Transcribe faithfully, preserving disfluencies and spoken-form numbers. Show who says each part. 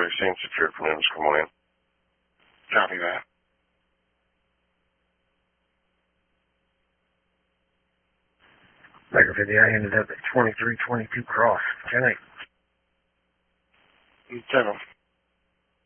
Speaker 1: sixteen, secured from News. Come on in.
Speaker 2: Copy that.
Speaker 3: Baker fifty, I ended up at twenty-three twenty-two Cross. ten eight.
Speaker 2: ten